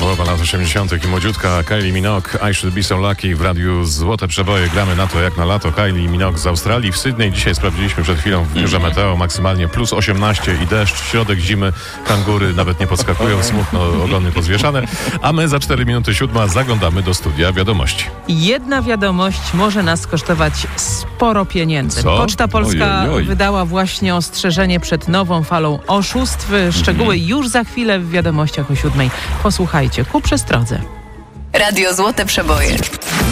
Połowa lat 80. i młodziutka Kylie Minogue, I Should Be So Lucky w radiu Złote Przeboje. Gramy na to jak na lato. Kylie Minogue z Australii w Sydney. Dzisiaj sprawdziliśmy przed chwilą w biurze Meteo maksymalnie plus 18 i deszcz. Środek zimy, kangury nawet nie podskakują, smutno ogony pozwieszane. A my za 4 minuty 7 zaglądamy do studia wiadomości. Jedna wiadomość może nas kosztować sporo pieniędzy. Co? Poczta Polska wydała właśnie ostrzeżenie przed nową falą oszustw. Szczegóły już za chwilę w wiadomościach o 7. Posłuchajcie, ku przestrodze. Radio Złote Przeboje.